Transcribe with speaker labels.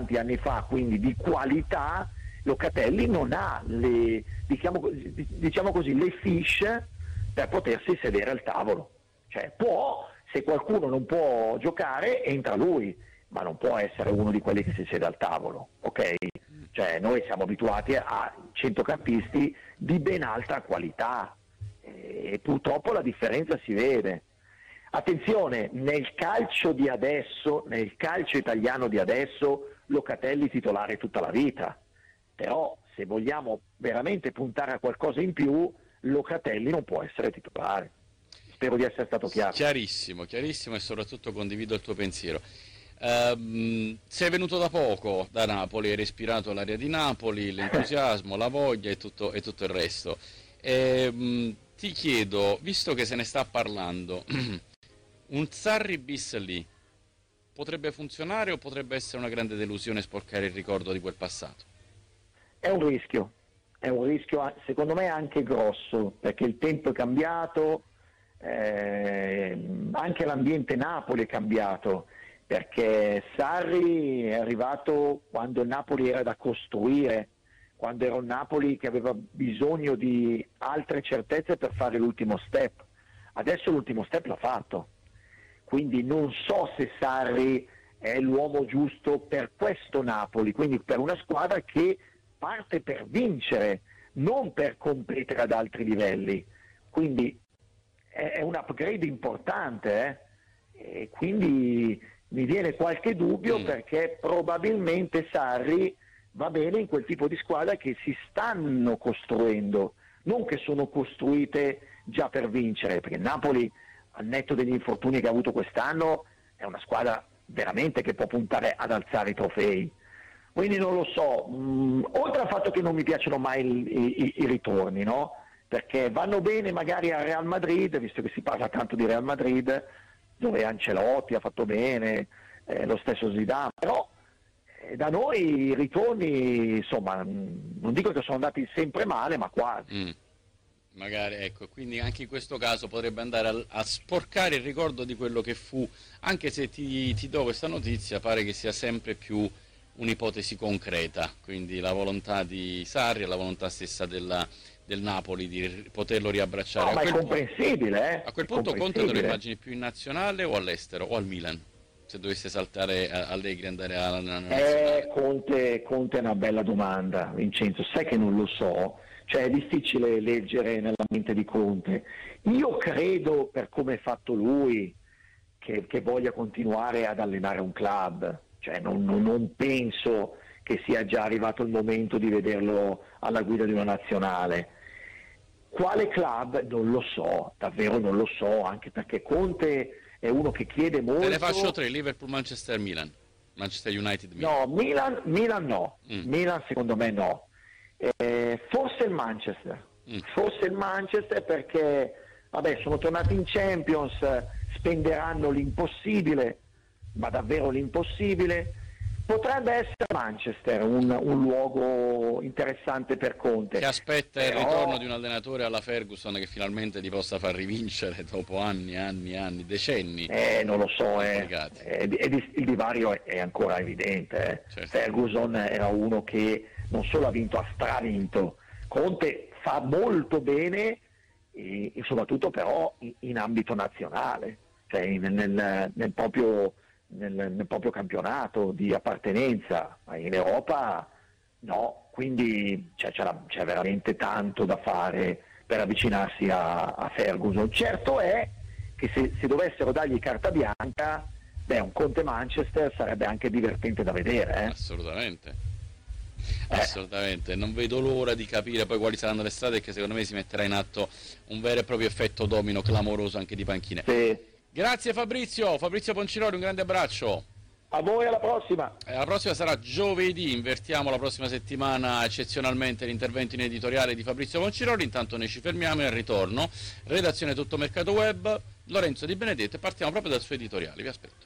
Speaker 1: tanti anni fa, quindi di qualità, Locatelli non ha le, diciamo così, le fiche per potersi sedere al tavolo. Cioè può, se qualcuno non può giocare, entra lui, ma non può essere uno di quelli che si siede al tavolo, ok? Cioè noi siamo abituati a centrocampisti di ben alta qualità e purtroppo la differenza si vede. Attenzione, nel calcio di adesso, nel calcio italiano di adesso, Locatelli titolare tutta la vita, però se vogliamo veramente puntare a qualcosa in più, Locatelli non può essere titolare. Spero di essere stato chiaro.
Speaker 2: Chiarissimo, chiarissimo, e soprattutto condivido il tuo pensiero. Sei venuto da poco da Napoli, hai respirato l'aria di Napoli, l'entusiasmo, la voglia e tutto il resto. Ti chiedo, visto che se ne sta parlando, un Sarri bis lì potrebbe funzionare o potrebbe essere una grande delusione sporcare il ricordo di quel passato?
Speaker 1: È un rischio secondo me anche grosso, perché il tempo è cambiato, anche l'ambiente Napoli è cambiato, perché Sarri è arrivato quando il Napoli era da costruire, quando era un Napoli che aveva bisogno di altre certezze per fare l'ultimo step. Adesso l'ultimo step l'ha fatto, quindi non so se Sarri è l'uomo giusto per questo Napoli, quindi per una squadra che parte per vincere, non per competere ad altri livelli, quindi è un upgrade importante, e quindi mi viene qualche dubbio perché probabilmente Sarri va bene in quel tipo di squadra che si stanno costruendo, non che sono costruite già per vincere, perché Napoli, al netto degli infortuni che ha avuto quest'anno, è una squadra veramente che può puntare ad alzare i trofei. Quindi non lo so, oltre al fatto che non mi piacciono mai i ritorni, no? Perché vanno bene magari al Real Madrid, visto che si parla tanto di Real Madrid, dove Ancelotti ha fatto bene, lo stesso Zidane, però da noi i ritorni, insomma, non dico che sono andati sempre male, ma quasi.
Speaker 2: Magari, ecco, quindi anche in questo caso potrebbe andare a sporcare il ricordo di quello che fu, anche se ti do questa notizia, pare che sia sempre più un'ipotesi concreta, quindi la volontà di Sarri e la volontà stessa del Napoli di poterlo riabbracciare.
Speaker 1: No, ma è comprensibile,
Speaker 2: A quel punto Conte te lo immagini più in nazionale o all'estero o al Milan? Se dovesse saltare Allegri e andare alla nazionale.
Speaker 1: Conte è una bella domanda, Vincenzo, sai che non lo so, cioè è difficile leggere nella mente di Conte. Io credo, per come è fatto lui, che voglia continuare ad allenare un club, cioè non penso che sia già arrivato il momento di vederlo alla guida di una nazionale. Quale club? Non lo so, davvero non lo so, anche perché Conte è uno che chiede molto.
Speaker 2: Te ne faccio tre: Liverpool, Manchester, Milan. Manchester United, Milan.
Speaker 1: No, Milan no, Milan secondo me no. Forse il Manchester perché vabbè, sono tornati in Champions, spenderanno l'impossibile, ma davvero l'impossibile. Potrebbe essere Manchester un luogo interessante per Conte.
Speaker 2: Che aspetta il ritorno di un allenatore alla Ferguson che finalmente li possa far rivincere dopo anni, decenni.
Speaker 1: Non lo so, il divario è ancora evidente.
Speaker 2: Certo.
Speaker 1: Ferguson era uno che non solo ha vinto, ha stravinto. Conte fa molto bene, e soprattutto però in ambito nazionale, cioè nel proprio campionato di appartenenza, ma in Europa no, quindi c'è veramente tanto da fare per avvicinarsi a Ferguson. Certo è che se dovessero dargli carta bianca, un Conte Manchester sarebbe anche divertente da vedere.
Speaker 2: Assolutamente, non vedo l'ora di capire poi quali saranno le strade, che secondo me si metterà in atto un vero e proprio effetto domino clamoroso anche di panchine.
Speaker 1: Sì.
Speaker 2: Grazie Fabrizio Ponciroli, un grande abbraccio.
Speaker 1: A voi, alla prossima.
Speaker 2: La prossima sarà giovedì, invertiamo la prossima settimana eccezionalmente l'intervento in editoriale di Fabrizio Ponciroli. Intanto noi ci fermiamo e al ritorno redazione Tutto Mercato Web, Lorenzo Di Benedetto, e partiamo proprio dal suo editoriale, vi aspetto.